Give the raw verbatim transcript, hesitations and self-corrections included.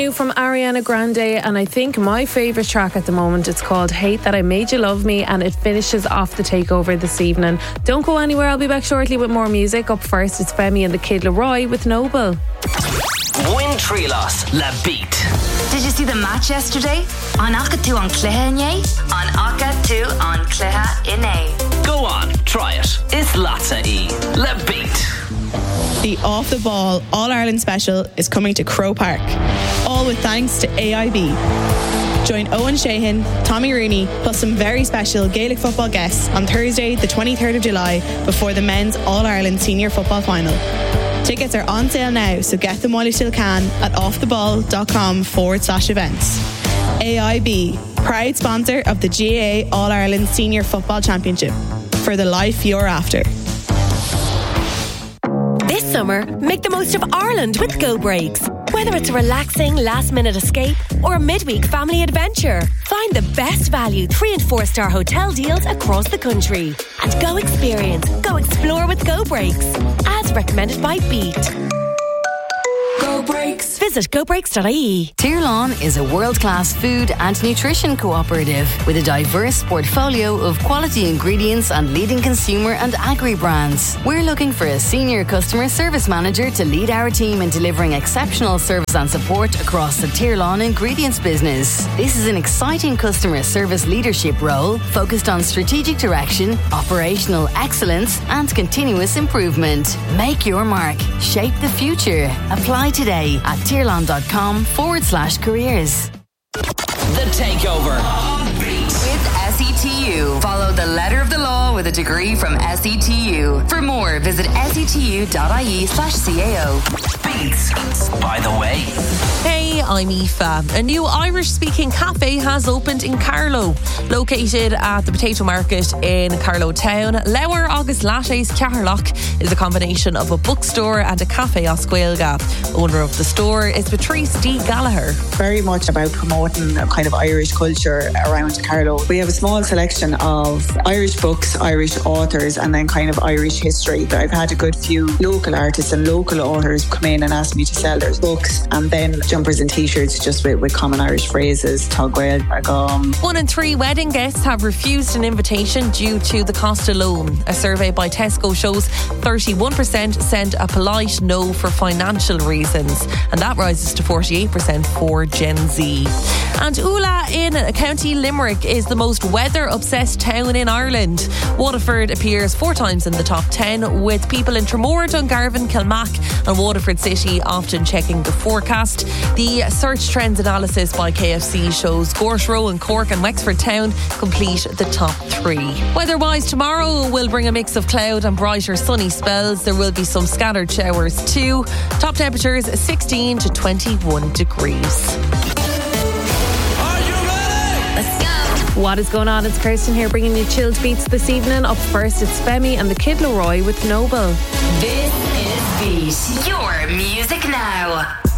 new from Ariana Grande, and I think my favourite track at the moment. It's called Hate That I Made You Love Me, and it finishes off the takeover this evening. Don't go anywhere, I'll be back shortly with more music. Up first, it's Femi and the Kid Laroi with Noble. Win Trilos, La Beat. Did you see the match yesterday? On Aka two on Cleha Inye? On Aka two on Cleha Inye. Go on, try it. It's Latza E. La Beat. The Off the Ball All-Ireland Special is coming to Crow Park, all with thanks to A I B. Join Owen Sheehan, Tommy Rooney, plus some very special Gaelic football guests on Thursday the twenty-third of July before the men's All-Ireland Senior Football Final. Tickets are on sale now, so get them while you still can at offtheball.com forward slash events. A I B, proud sponsor of the G A A All-Ireland Senior Football Championship. For the life you're after. This summer, make the most of Ireland with Go Breaks. Whether it's a relaxing last-minute escape or a midweek family adventure, find the best value three and four star hotel deals across the country. And go experience, go explore with Go Breaks. As recommended by Beat. Go Breaks. Visit go breaks dot I E. Tirlawn is a world-class food and nutrition cooperative with a diverse portfolio of quality ingredients and leading consumer and agri brands. We're looking for a senior customer service manager to lead our team in delivering exceptional service and support across the Tirlawn ingredients business. This is an exciting customer service leadership role focused on strategic direction, operational excellence and continuous improvement. Make your mark. Shape the future. Apply today at tirlawn.com forward slash careers. The Takeover. With S E T U. Follow the letter of the law with a degree from S E T U. For more, visit setu.ie slash CAO. Beats, by the way. Hey, I'm Aoife. A new Irish-speaking cafe has opened in Carlow. Located at the Potato Market in Carlow Town, Lewer August Lattes Carlock is a combination of a bookstore and a cafe as Gaeilge. Owner of the store is Patrice D. Gallagher. Very much about promoting a kind of Irish culture around Carlow. We have a small selection of Irish books, Irish authors, and then kind of Irish history. I've had a good few local artists and local authors come in and ask me to sell their books, and then jumpers and t-shirts just with, with common Irish phrases. Tugwell, Agam. One in three wedding guests have refused an invitation due to the cost alone. A survey by Tesco shows thirty-one percent sent a polite no for financial reasons, and that rises to forty-eight percent for Gen Z. And Ula in County Limerick is the most weather-obsessed town in Ireland. Waterford appears four times in the top ten, with people in Tramore, Dungarvan, Kilmac and Waterford City often checking the forecast. The search trends analysis by K F C shows Gorse Row and Cork and Wexford Town complete the top three. Weather-wise, tomorrow will bring a mix of cloud and brighter sunny spells. There will be some scattered showers too. Top temperatures sixteen to twenty-one degrees. What is going on? It's Kirsten here bringing you chilled beats this evening. Up first, it's Femi and the Kid Laroi with Noble. This is Beat. Your music now.